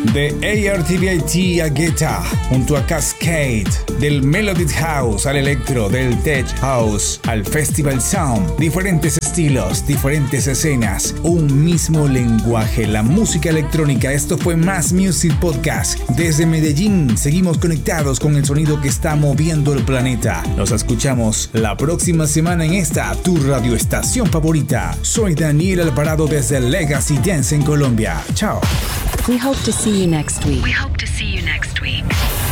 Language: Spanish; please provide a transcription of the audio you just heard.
De ARTBIT a Guetta, junto a Cascade, del Melodic House al Electro, del Tech House al Festival Sound, diferentes estilos, diferentes escenas, un mismo lenguaje, la música electrónica. Esto fue Más Music Podcast. Desde Medellín seguimos conectados con el sonido que está moviendo el planeta. Nos escuchamos la próxima semana en esta, tu radioestación favorita. Soy Daniel Alvarado desde Legacy Dance en Colombia. Chao. We hope to see you next week. We hope to see you next week.